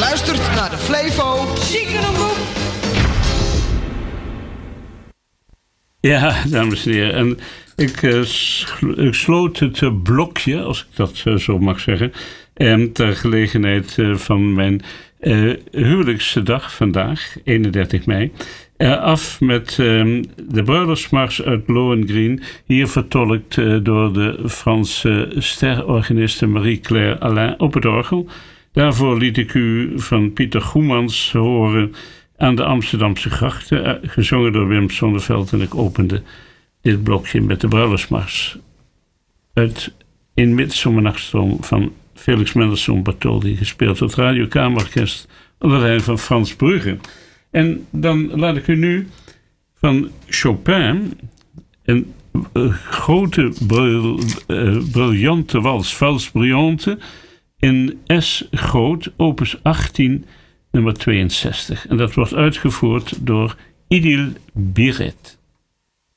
luistert naar de Flevo Ziekenroep. Ja, dames en heren. En ik sloot het blokje, als ik dat zo mag zeggen, ter gelegenheid van mijn huwelijksdag vandaag, 31 mei, af met de bruiloftsmars uit Lohengrin, hier vertolkt door de Franse sterorganiste Marie-Claire Alain op het orgel. Daarvoor liet ik u van Pieter Goemans horen aan de Amsterdamse grachten, gezongen door Wim Sonneveld, en ik opende dit blokje met de bruiloftsmars uit In Midsomernachtstroom van Felix Mendelssohn Bartholdy, gespeeld door het Radio Kamerorkest onder leiding van Frans Brugge. En dan laat ik u nu van Chopin een grote, briljante wals brillante in S groot, opus 18, nummer 62. En dat wordt uitgevoerd door Idil Biret.